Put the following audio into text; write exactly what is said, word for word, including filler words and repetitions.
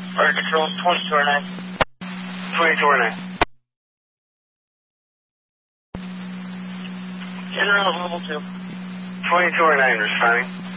Fire control, twenty-two oh nine. twenty-two oh nine. General level two. twenty-two oh nine responding.